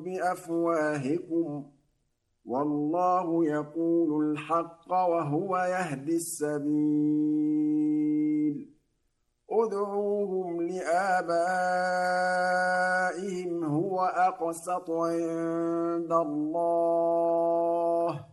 بأفواهكم والله يقول الحق وهو يهدي السبيل ادعوهم لآبائهم هو أقسط عند الله